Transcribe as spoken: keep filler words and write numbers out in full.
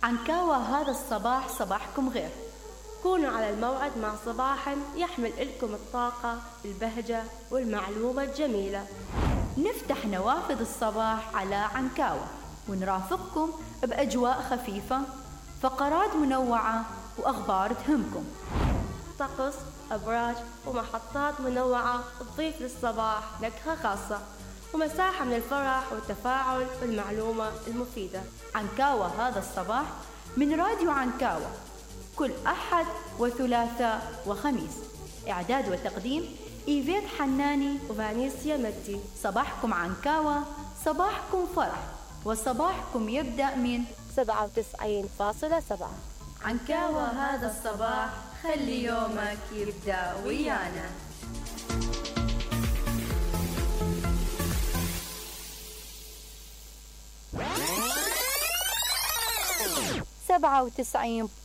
عنكاوة هذا الصباح صباحكم غير. كونوا على الموعد مع صباح يحمل لكم الطاقة، البهجة والمعلومة الجميلة. نفتح نوافذ الصباح على عنكاوة ونرافقكم بأجواء خفيفة، فقرات منوعة وأخبار تهمكم، طقس، أبراج ومحطات منوعة تضيف للصباح نكهة خاصة، ومساحة من الفرح والتفاعل والمعلومة المفيدة. عنكاوة هذا الصباح من راديو عنكاوة، كل أحد وثلاثاء وخميس. إعداد وتقديم إيفيت حناني وفانيسيا مدي. صباحكم عنكاوة، صباحكم فرح، وصباحكم يبدأ من سبعة وتسعين فاصلة سبعة. عنكاوة هذا الصباح، خلي يومك يبدأ ويانا. سبعة وتسعين